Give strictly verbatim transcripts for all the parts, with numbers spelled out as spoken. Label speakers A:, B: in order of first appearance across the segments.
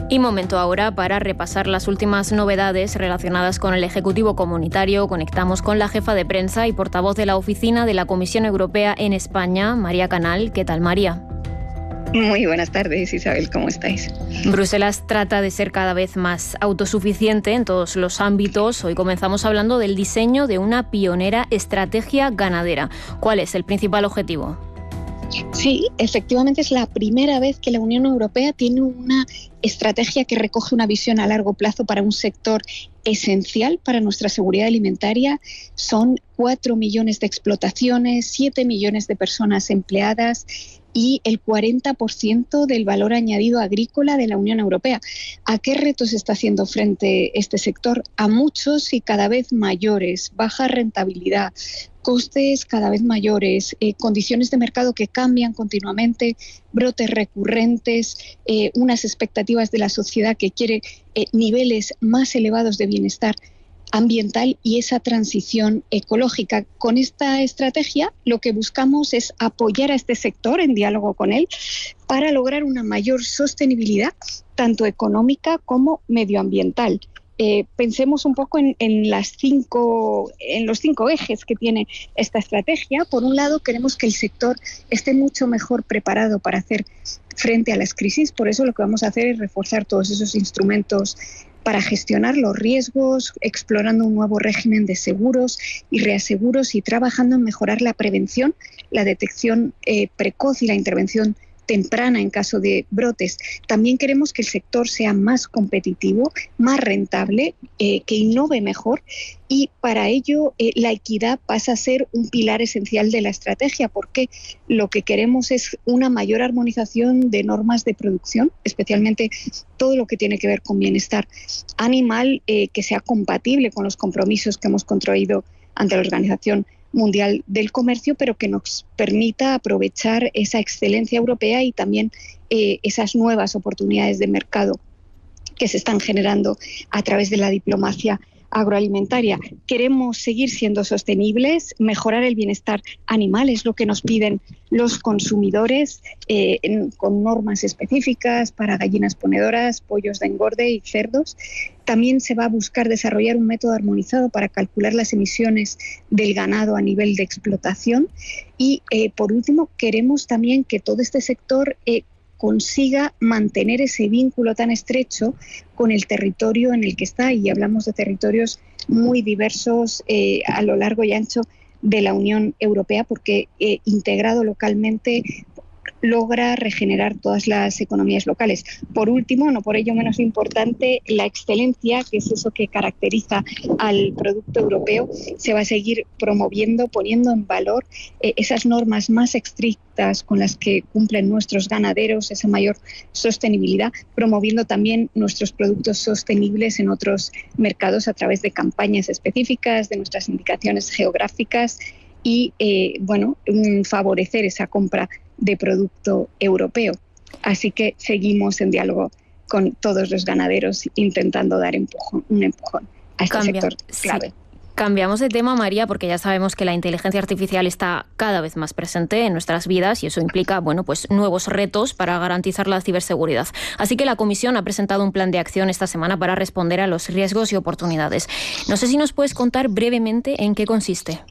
A: Y momento ahora para repasar las últimas novedades relacionadas con el Ejecutivo Comunitario. Conectamos con la jefa de prensa y portavoz de la Oficina de la Comisión Europea en España, María Canal. ¿Qué tal, María?
B: Muy buenas tardes, Isabel, ¿cómo estáis?
A: Bruselas trata de ser cada vez más autosuficiente en todos los ámbitos. Hoy comenzamos hablando del diseño de una pionera estrategia ganadera. ¿Cuál es el principal objetivo?
B: Sí, efectivamente es la primera vez que la Unión Europea tiene una estrategia que recoge una visión a largo plazo para un sector esencial para nuestra seguridad alimentaria. Son cuatro millones de explotaciones, siete millones de personas empleadas y el cuarenta por ciento del valor añadido agrícola de la Unión Europea. ¿A qué retos está haciendo frente este sector? A muchos y cada vez mayores: baja rentabilidad, costes cada vez mayores, eh, condiciones de mercado que cambian continuamente, brotes recurrentes, eh, unas expectativas de la sociedad que quiere eh, niveles más elevados de bienestar ambiental y esa transición ecológica. Con esta estrategia lo que buscamos es apoyar a este sector en diálogo con él para lograr una mayor sostenibilidad, tanto económica como medioambiental. Eh, pensemos un poco en, en, las cinco, en los cinco ejes que tiene esta estrategia. Por un lado, queremos que el sector esté mucho mejor preparado para hacer frente a las crisis. Por eso lo que vamos a hacer es reforzar todos esos instrumentos para gestionar los riesgos, explorando un nuevo régimen de seguros y reaseguros y trabajando en mejorar la prevención, la detección eh, precoz y la intervención temprana en caso de brotes. También queremos que el sector sea más competitivo, más rentable, eh, que innove mejor, y para ello eh, la equidad pasa a ser un pilar esencial de la estrategia, porque lo que queremos es una mayor armonización de normas de producción, especialmente todo lo que tiene que ver con bienestar animal, eh, que sea compatible con los compromisos que hemos contraído ante la Organización Mundial del Comercio, pero que nos permita aprovechar esa excelencia europea y también eh, esas nuevas oportunidades de mercado que se están generando a través de la diplomacia agroalimentaria. Queremos seguir siendo sostenibles, mejorar el bienestar animal, es lo que nos piden los consumidores, eh, en, con normas específicas para gallinas ponedoras, pollos de engorde y cerdos. También se va a buscar desarrollar un método armonizado para calcular las emisiones del ganado a nivel de explotación. Y, eh, por último, queremos también que todo este sector eh, consiga mantener ese vínculo tan estrecho con el territorio en el que está, y hablamos de territorios muy diversos eh, a lo largo y ancho de la Unión Europea, porque eh, integrado localmente logra regenerar todas las economías locales. Por último, no por ello menos importante, la excelencia, que es eso que caracteriza al producto europeo, se va a seguir promoviendo, poniendo en valor eh, esas normas más estrictas con las que cumplen nuestros ganaderos, esa mayor sostenibilidad, promoviendo también nuestros productos sostenibles en otros mercados a través de campañas específicas, de nuestras indicaciones geográficas y, eh, bueno, favorecer esa compra de producto europeo. Así que seguimos en diálogo con todos los ganaderos intentando dar empujón, un empujón a este
A: Cambia,
B: sector clave.
A: Sí. Cambiamos de tema, María, porque ya sabemos que la inteligencia artificial está cada vez más presente en nuestras vidas y eso implica, bueno, pues nuevos retos para garantizar la ciberseguridad. Así que la Comisión ha presentado un plan de acción esta semana para responder a los riesgos y oportunidades. No sé si nos puedes contar brevemente en qué consiste.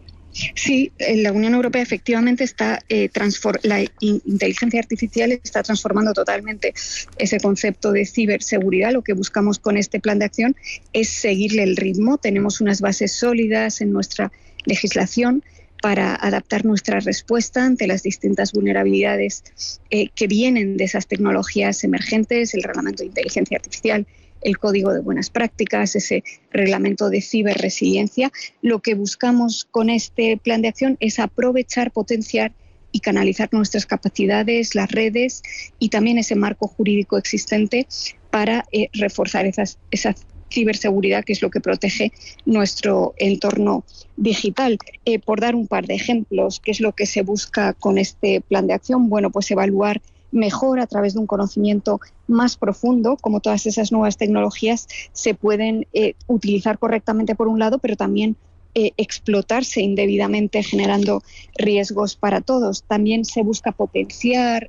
B: Sí, la Unión Europea efectivamente está, eh, transform- la inteligencia artificial está transformando totalmente ese concepto de ciberseguridad. Lo que buscamos con este plan de acción es seguirle el ritmo. Tenemos unas bases sólidas en nuestra legislación para adaptar nuestra respuesta ante las distintas vulnerabilidades eh, que vienen de esas tecnologías emergentes, el reglamento de inteligencia artificial, el código de buenas prácticas, ese reglamento de ciberresiliencia. Lo que buscamos con este plan de acción es aprovechar, potenciar y canalizar nuestras capacidades, las redes y también ese marco jurídico existente para eh, reforzar esas, esa ciberseguridad, que es lo que protege nuestro entorno digital. Eh, por dar un par de ejemplos, ¿qué es lo que se busca con este plan de acción? Bueno, pues evaluar mejor a través de un conocimiento más profundo, como todas esas nuevas tecnologías se pueden eh, utilizar correctamente por un lado, pero también eh, explotarse indebidamente, generando riesgos para todos. También se busca potenciar